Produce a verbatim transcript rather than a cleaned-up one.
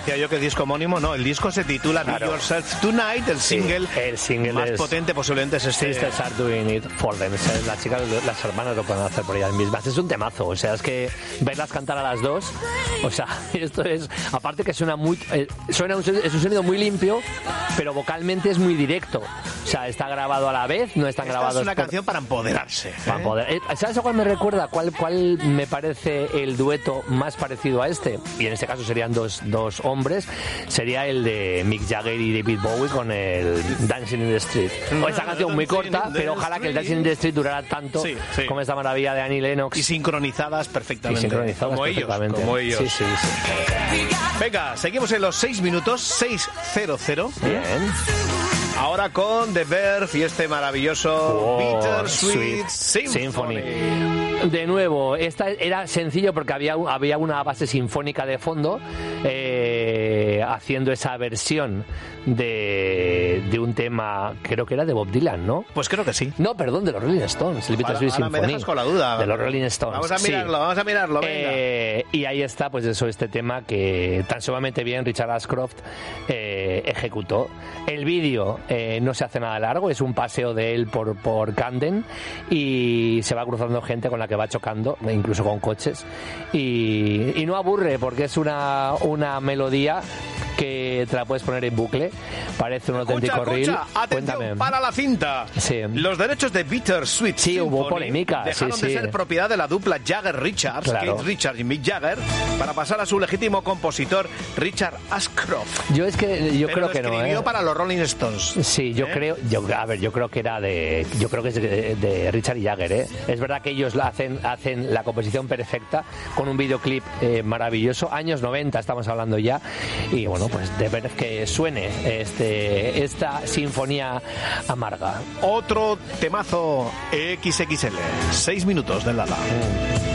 decía yo que el disco homónimo, no, el disco se titula claro. Be Yourself Tonight, el single, sí, el single más es potente posiblemente es este. Sisters are doing it for them. Las chicas, las hermanas lo pueden hacer por ellas mismas. Es un temazo, o sea, es que verlas cantar a las dos, o sea, esto es, aparte que suena muy, eh, suena un, es un sonido muy limpio, pero vocalmente es muy directo. O sea, está grabado a la vez, no están Esta grabados. Es una por... canción para empoderarse. ¿eh? Para empoder... ¿Sabes a cuál me recuerda? ¿Cuál, ¿Cuál me parece el dueto más parecido a este? Y en este caso serían dos, dos hombres. Sería el de Mick Jagger y David Bowie con el Dancing in the Street. O esa canción muy corta, pero ojalá que el Dancing in the Street durara tanto sí, sí. como esta maravilla de Annie Lennox. Y sincronizadas perfectamente. Y sincronizadas como perfectamente. Ellos, como ellos. Sí, sí, sí. Venga, seguimos en los seis minutos, seis cero cero. Bien. Ahora con The Verve y este maravilloso oh, Bittersweet Symphony. Symphony. De nuevo, esta era sencillo porque había, había una base sinfónica de fondo eh, haciendo esa versión de, de un tema, creo que era de Bob Dylan, ¿no? Pues creo que sí. No, perdón, de los Rolling Stones, el Bittersweet Symphony. Ahora me dejas con la duda. De los Rolling Stones. Vamos a mirarlo, sí. vamos a mirarlo, venga. Eh, y ahí está, pues eso, este tema que tan sumamente bien Richard Ashcroft eh, ejecutó. El vídeo eh, no se hace nada largo, es un paseo de él por, por Camden y se va cruzando gente con la que va chocando, incluso con coches, y, y no aburre porque es una, una melodía que te la puedes poner en bucle, parece un auténtico escucha, reel. Escucha, atención, cuéntame. Para la cinta. Sí. Los derechos de Bittersweet sí, Symphony hubo polémica. dejaron sí, de sí. ser propiedad de la dupla Jagger-Richards, claro. Keith Richards y Mick Jagger, para pasar a su legítimo compositor Richard Ashcroft. Yo es que yo Pero creo que no. escribió ¿eh? para los Rolling Stones. Sí, yo ¿eh? creo, yo, a ver, yo creo que era de, yo creo que es de, de Richard y Jagger, ¿eh? Es verdad que ellos hacen, hacen la composición perfecta con un videoclip eh, maravilloso, años noventa estamos hablando ya, y bueno, pues de ver que suene este, esta sinfonía amarga. Otro temazo equis equis ele, seis minutos de Lala. Mm.